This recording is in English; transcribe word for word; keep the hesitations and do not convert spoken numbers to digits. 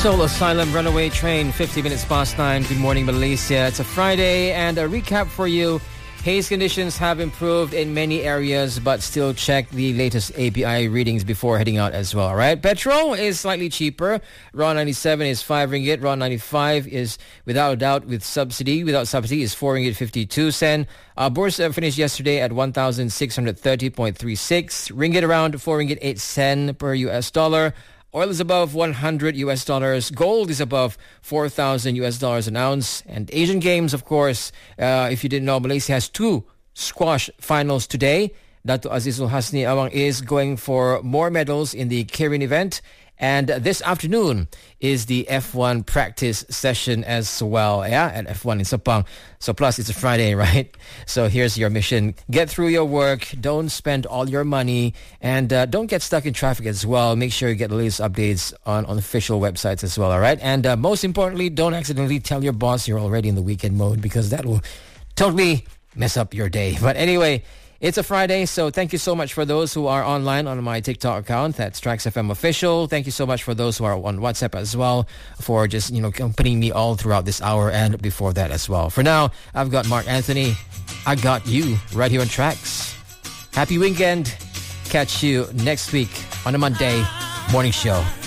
Soul Asylum Runaway Train, fifty minutes past nine. Good morning, Malaysia. It's a Friday, and a recap for you. Haze conditions have improved in many areas, but still check the latest A P I readings before heading out as well, all right? Petrol is slightly cheaper. RON ninety-seven is five ringgit. RON ninety-five is, without a doubt, with subsidy. Without subsidy is four ringgit fifty-two sen. Our Bursa finished yesterday at one thousand six hundred thirty point three six. Ringgit around four ringgit eight sen per U S dollar. Oil is above one hundred U S dollars. Gold is above four thousand U S dollars an ounce. And Asian Games, of course, uh, if you didn't know, Malaysia has two squash finals today. Dato Azizul Hasni Awang is going for more medals in the Kirin event. And this afternoon is the F one practice session as well, yeah, at F one in Sepang. So plus it's a Friday, right? So here's your mission. Get through your work. Don't spend all your money. And uh, don't get stuck in traffic as well. Make sure you get the latest updates on, on official websites as well, all right? And uh, most importantly, don't accidentally tell your boss you're already in the weekend mode, because that will totally mess up your day. But anyway, it's a Friday, so thank you so much for those who are online on my TikTok account. That's Tracks F M Official. Thank you so much for those who are on WhatsApp as well, for just, you know, accompanying me all throughout this hour and before that as well. For now, I've got Mark Anthony. I got you right here on Tracks. Happy weekend. Catch you next week on a Monday morning show.